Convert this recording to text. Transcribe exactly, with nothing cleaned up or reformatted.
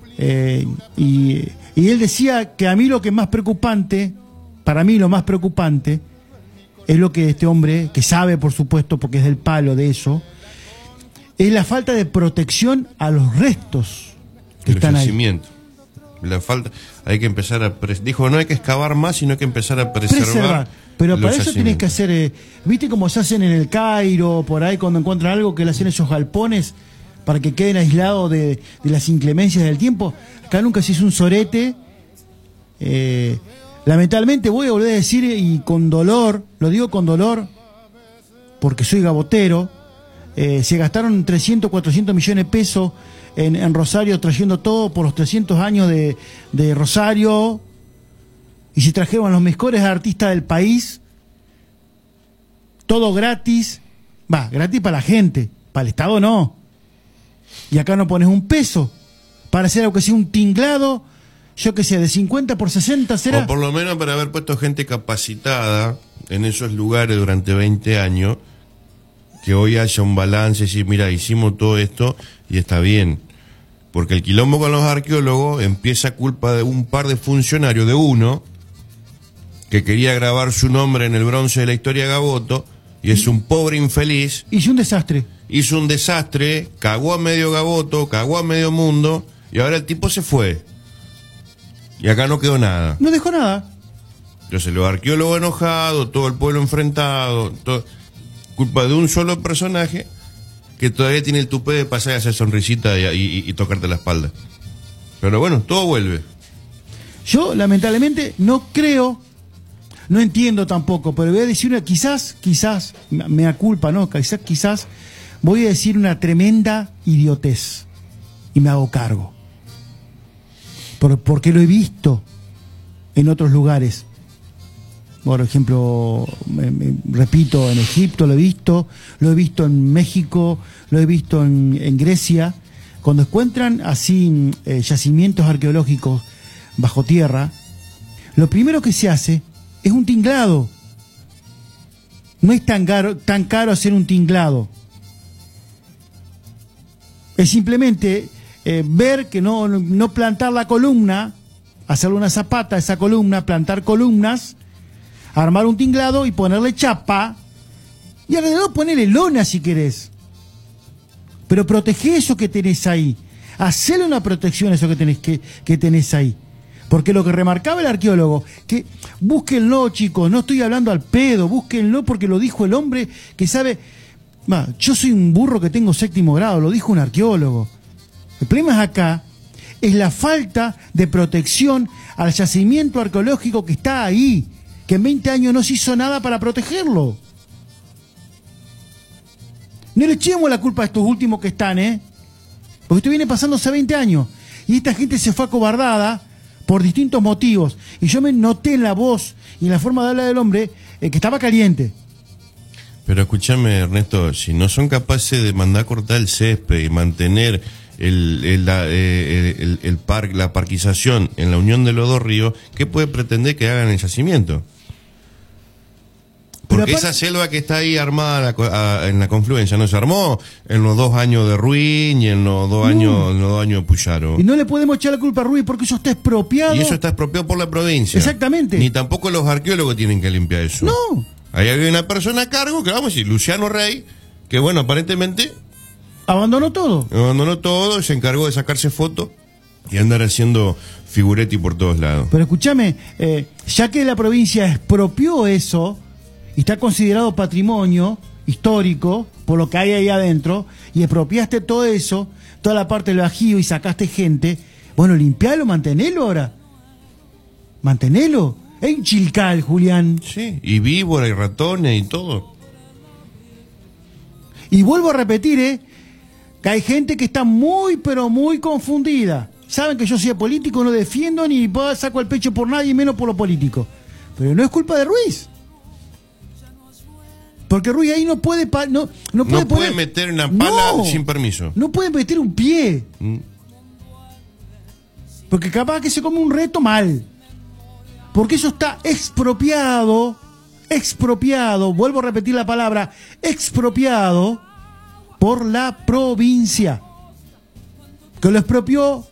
Eh, y, y él decía que a mí lo que es más preocupante, para mí lo más preocupante, es lo que este hombre, que sabe por supuesto porque es del palo de eso, es la falta de protección a los restos que el están yacimiento. Ahí. La falta, hay que empezar a, dijo, no hay que excavar más, sino hay que empezar a preservar. preservar. Pero para eso tenés que hacer, eh, ¿viste cómo se hacen en el Cairo, por ahí cuando encuentran algo que le hacen esos galpones para que queden aislados de, de las inclemencias del tiempo? Acá nunca se hizo un sorete. Eh, lamentablemente voy a volver a decir, y con dolor, lo digo con dolor, porque soy gabotero, eh, se gastaron trescientos, cuatrocientos millones de pesos en, en Rosario trayendo todo por los trescientos años de, de Rosario, y se trajeron a los mejores artistas del país, todo gratis, va, gratis para la gente, para el Estado no, y acá no pones un peso para hacer algo que sea un tinglado, yo que sé, de cincuenta por sesenta será. O por lo menos para haber puesto gente capacitada en esos lugares durante veinte años, que hoy haya un balance y decir, mira, hicimos todo esto y está bien. Porque el quilombo con los arqueólogos empieza culpa de un par de funcionarios, de uno, que quería grabar su nombre en el bronce de la historia de Gaboto, y es un pobre infeliz. Hizo un desastre. Hizo un desastre, cagó a medio Gaboto, cagó a medio mundo, y ahora el tipo se fue. Y acá no quedó nada. No dejó nada. Entonces los arqueólogos enojados, todo el pueblo enfrentado, todo, culpa de un solo personaje que todavía tiene el tupé de pasar a hacer sonrisita y, y, y tocarte la espalda. Pero bueno, todo vuelve. Yo lamentablemente no creo, no entiendo tampoco, pero voy a decir una, quizás, quizás, me da culpa, ¿no? Quizás, quizás voy a decir una tremenda idiotez y me hago cargo. Por, porque lo he visto en otros lugares. Por ejemplo, me, me, repito, en Egipto lo he visto, lo he visto en México, lo he visto en, en Grecia. Cuando encuentran así eh, yacimientos arqueológicos bajo tierra, lo primero que se hace es un tinglado. No es tan caro, tan caro hacer un tinglado. Es simplemente eh, ver que no, no plantar la columna, hacerle una zapata a esa columna, plantar columnas, armar un tinglado y ponerle chapa, y alrededor ponerle lona si querés. Pero protege eso que tenés ahí. Hacele una protección a eso que tenés, que, que tenés ahí. Porque lo que remarcaba el arqueólogo, que búsquenlo, chicos, no estoy hablando al pedo, búsquenlo porque lo dijo el hombre que sabe. Bah, yo soy un burro que tengo séptimo grado, lo dijo un arqueólogo. El problema es acá, es la falta de protección al yacimiento arqueológico que está ahí, que en veinte años no se hizo nada para protegerlo. No le echemos la culpa a estos últimos que están, ¿eh? Porque esto viene pasando hace veinte años. Y esta gente se fue acobardada por distintos motivos. Y yo me noté en la voz y en la forma de hablar del hombre eh, que estaba caliente. Pero escúchame, Ernesto, si no son capaces de mandar a cortar el césped y mantener el, el, la, eh, el, el par, la parquización en la unión de los dos ríos, ¿qué puede pretender que hagan el yacimiento? Porque esa selva que está ahí armada a, a, en la confluencia no se armó en los dos años de Ruiz y en los dos, no. años, en los dos años de Puyaro. Y no le podemos echar la culpa a Ruiz porque eso está expropiado. Y eso está expropiado por la provincia. Exactamente. Ni tampoco los arqueólogos tienen que limpiar eso. No. Ahí hay una persona a cargo, que vamos a decir, Luciano Rey, que bueno, aparentemente abandonó todo. Abandonó todo y se encargó de sacarse fotos y andar haciendo figuretti por todos lados. Pero escúchame, eh, ya que la provincia expropió eso y está considerado patrimonio histórico por lo que hay ahí adentro, y expropiaste todo eso, toda la parte del Bajío, y sacaste gente, bueno, limpialo, mantenelo ahora. Mantenelo. Hay un chilcal, Julián. Sí, y víbora y ratones y todo. Y vuelvo a repetir, ¿eh? que hay gente que está muy, pero muy confundida. Saben que yo soy político, no defiendo ni saco el pecho por nadie, menos por lo político. Pero no es culpa de Ruiz. Porque Ruiz ahí no puede... Pa no, no puede, no puede poner... meter una pala no, sin permiso. No puede meter un pie. Mm. Porque capaz que se come un reto mal. Porque eso está expropiado, expropiado, vuelvo a repetir la palabra, expropiado por la provincia. Que lo expropió